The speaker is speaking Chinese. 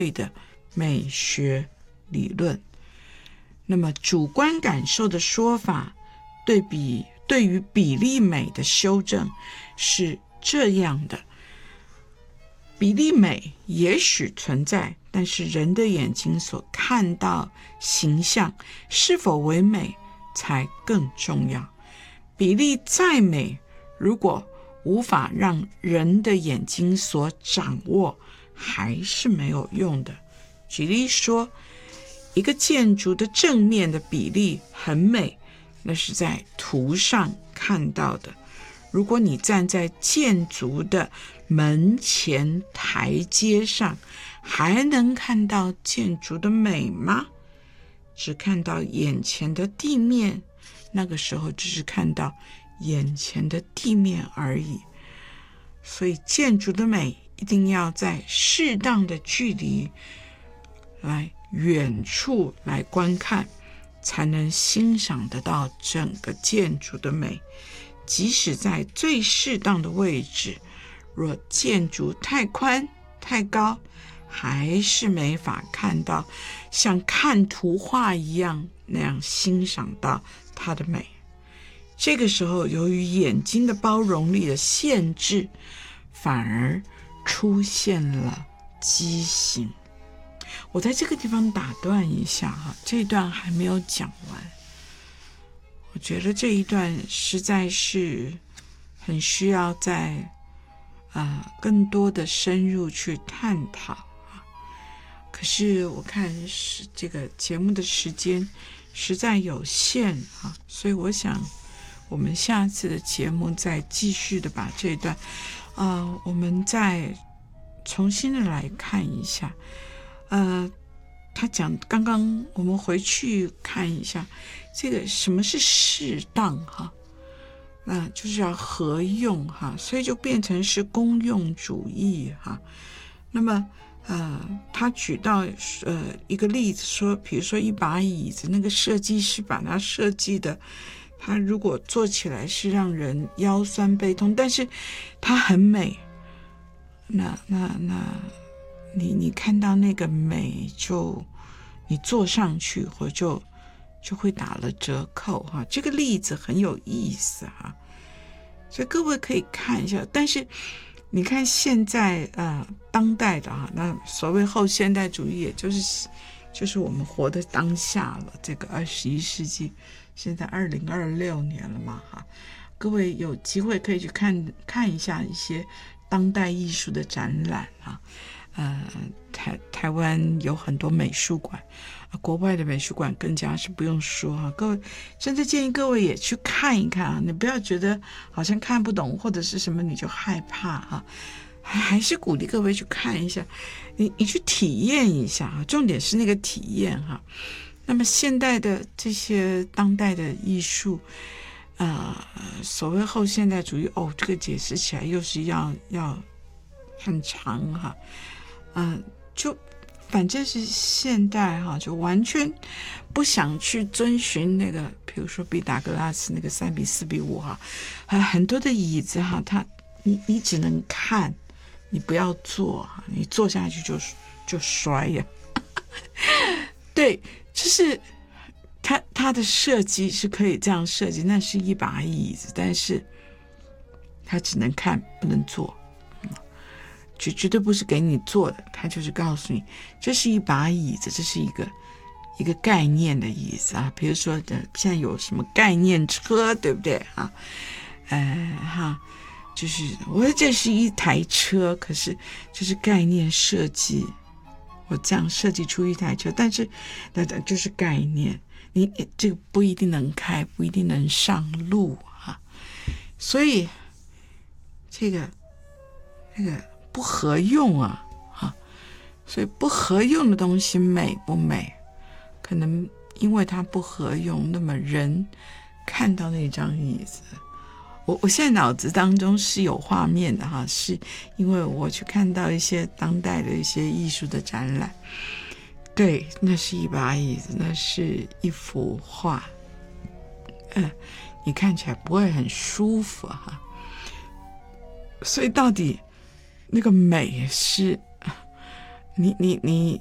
的美学理论。那么主观感受的说法对于比例美的修正是这样的：比例美也许存在，但是人的眼睛所看到形象是否为美才更重要。比例再美，如果无法让人的眼睛所掌握，还是没有用的。举例说，一个建筑的正面的比例很美，那是在图上看到的。如果你站在建筑的门前台阶上，还能看到建筑的美吗？只看到眼前的地面，那个时候只是看到眼前的地面而已。所以建筑的美一定要在适当的距离来远处来观看，才能欣赏得到整个建筑的美。即使在最适当的位置，若建筑太宽太高，还是没法看到像看图画一样那样欣赏到它的美。这个时候，由于眼睛的包容力的限制，反而出现了畸形。我在这个地方打断一下哈，这一段还没有讲完。我觉得这一段实在是很需要在更多的深入去探讨啊。可是我看是这个节目的时间实在有限啊，所以我想我们下次的节目再继续的把这一段我们再重新的来看一下。他讲刚刚我们回去看一下这个什么是适当哈，那就是要合用哈，所以就变成是公用主义哈。那么他举到一个例子说，比如说一把椅子，那个设计师把它设计的，他如果坐起来是让人腰酸背痛，但是它很美，那你看到那个美，就你坐上去或就会打了折扣哈。这个例子很有意思哈，所以各位可以看一下。但是你看现在当代的那所谓后现代主义，也就是我们活的当下了，这个21世纪，现在2026年了嘛哈。各位有机会可以去看一下一些当代艺术的展览啊。台湾有很多美术馆，国外的美术馆更加是不用说哈。各位真的建议各位也去看一看啊，你不要觉得好像看不懂或者是什么你就害怕哈，还是鼓励各位去看一下，你去体验一下啊，重点是那个体验哈。那么现代的这些当代的艺术，所谓后现代主义这个解释起来又是要很长哈。就反正是现代哈，就完全不想去遵循那个，比如说毕达哥拉斯那个3:4:5哈，很多的椅子哈，你只能看，你不要坐，你坐下去就摔呀。对，就是它的设计是可以这样设计，那是一把椅子，但是它只能看不能坐。绝对不是给你做的，他就是告诉你这是一把椅子，这是一个概念的椅子啊。比如说现在有什么概念车，对不对啊？就是我说这是一台车，可是就是概念设计，我这样设计出一台车，但是那就是概念，你这个不一定能开，不一定能上路啊。所以这个不合用啊，所以不合用的东西美不美，可能因为它不合用，那么人看到那张椅子，我现在脑子当中是有画面的哈，是因为我去看到一些当代的一些艺术的展览，对，那是一把椅子，那是一幅画，你看起来不会很舒服哈，所以到底那个美是你